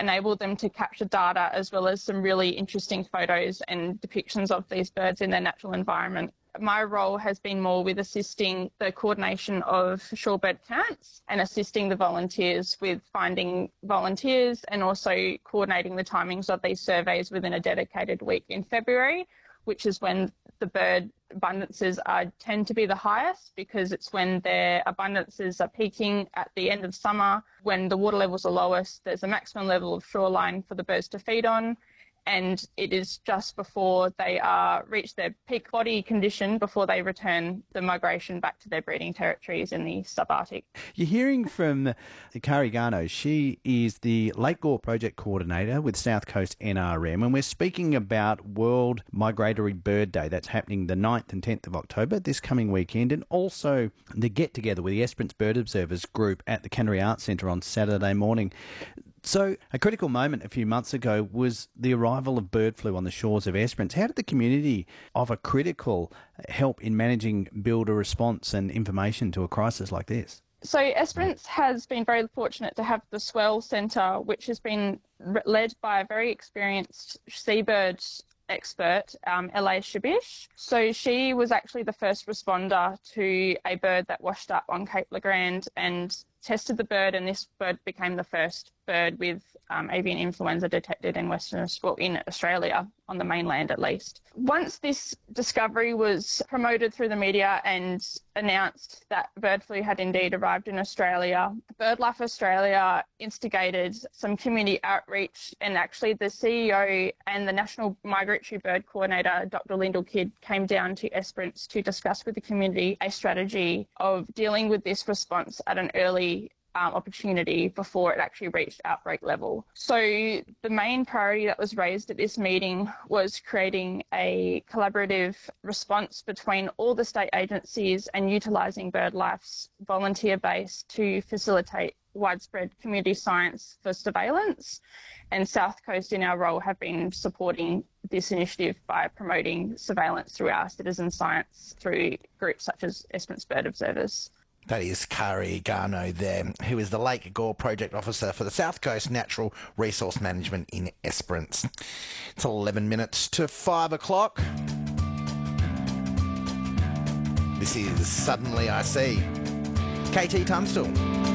enable them to capture data as well as some really interesting photos and depictions of these birds in their natural environment. My role has been more with assisting the coordination of shorebird counts and assisting the volunteers with finding volunteers and also coordinating the timings of these surveys within a dedicated week in February, which is when the bird abundances tend to be the highest, because it's when their abundances are peaking at the end of summer. When the water levels are lowest, there's a maximum level of shoreline for the birds to feed on, and it is just before they reach their peak body condition before they return the migration back to their breeding territories in the subarctic. You're hearing from Kari Garno. She is the Lake Gore Project Coordinator with South Coast NRM, and we're speaking about World Migratory Bird Day. That's happening the 9th and 10th of October, this coming weekend, and also the get-together with the Esperance Bird Observers group at the Canterbury Arts Centre on Saturday morning. So a critical moment a few months ago was the arrival of bird flu on the shores of Esperance. How did the community offer critical help in managing builder response and information to a crisis like this? So Esperance has been very fortunate to have the Swell Centre, which has been led by a very experienced seabird expert, L.A. Shabish. So she was actually the first responder to a bird that washed up on Cape Le Grand and tested the bird, and this bird became the first bird with avian influenza detected in in Australia, on the mainland at least. Once this discovery was promoted through the media and announced that bird flu had indeed arrived in Australia, BirdLife Australia instigated some community outreach, and actually the CEO and the National Migratory Bird Coordinator, Dr. Lyndall Kidd, came down to Esperance to discuss with the community a strategy of dealing with this response at an early opportunity before it actually reached outbreak level. So the main priority that was raised at this meeting was creating a collaborative response between all the state agencies and utilising BirdLife's volunteer base to facilitate widespread community science for surveillance. And South Coast, in our role, have been supporting this initiative by promoting surveillance through our citizen science through groups such as Esperance Bird Observers. That is Kari Garno there, who is the Lake Gore Project Officer for the South Coast Natural Resource Management in Esperance. It's 11 minutes to 5 o'clock. This is Suddenly I See. KT Tunstall.